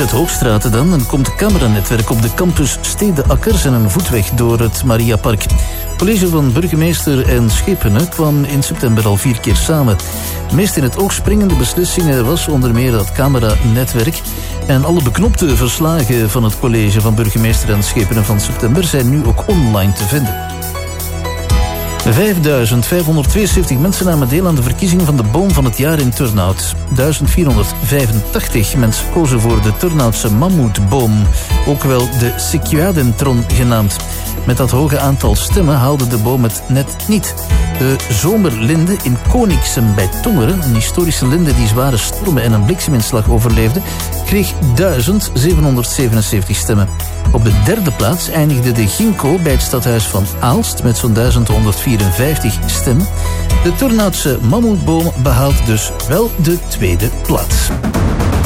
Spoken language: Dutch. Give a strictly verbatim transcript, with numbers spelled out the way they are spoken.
Lisette Hoogstraten dan. En komt cameranetwerk op de campus Stede-Akkers en een voetweg door het Mariapark. Het college van burgemeester en Schepenen kwam in september al vier keer samen. De meest in het oog springende beslissingen was onder meer dat cameranetwerk. En alle beknopte verslagen van het college van burgemeester en Schepenen van september zijn nu ook online te vinden. vijfduizend vijfhonderdtweeënzeventig mensen namen deel aan de verkiezing van de boom van het jaar in Turnhout. duizend vierhonderdvijfentachtig mensen kozen voor de Turnhoutse mammoetboom, ook wel de Sequoiadentron genaamd. Met dat hoge aantal stemmen haalde de boom het net niet. De zomerlinde in Koningsem bij Tongeren, een historische linde die zware stormen en een blikseminslag overleefde, kreeg duizend zevenhonderdzevenenzeventig stemmen. Op de derde plaats eindigde de ginkgo bij het stadhuis van Aalst met zo'n duizend honderdvierenvijftig stemmen. De Turnhoutse mammoetboom behaalt dus wel de tweede plaats.